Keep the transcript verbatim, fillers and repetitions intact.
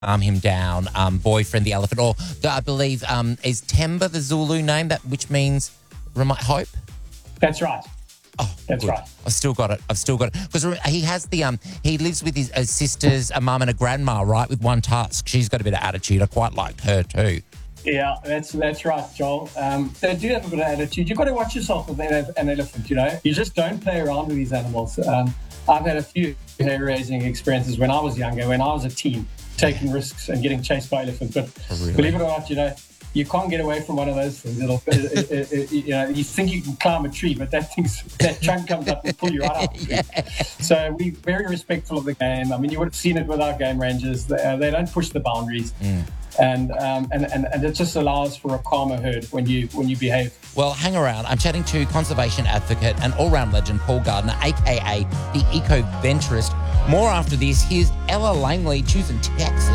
calm him down. Um, boyfriend, the elephant, or the, I believe um, is Temba the Zulu name that which means remi- hope. That's right. Oh, That's good. right. I've still got it. I've still got it because he has the um. He lives with his, his sisters, a mum and a grandma, right? With one tusk. She's got a bit of attitude. I quite liked her too. Yeah, that's that's right, Joel. Um, they do have a bit of attitude. You've got to watch yourself with an elephant, you know. You just don't play around with these animals. Um, I've had a few hair-raising experiences when I was younger, when I was a teen, taking risks and getting chased by elephants. But Oh, really? believe it or not, you know, you can't get away from one of those things. It'll, it, it, it, you know, you think you can climb a tree, but that thing's, that trunk comes up and pull you right out. Yeah. So we're very respectful of the game. I mean, you would have seen it with our game rangers. They, uh, they don't push the boundaries. Mm. And, um, and and and it just allows for a calmer herd when you when you behave. Well, hang around. I'm chatting to conservation advocate and all-round legend Paul Gardner, aka the eco-venturist. More after this. Here's Ella Langley choosing Texas.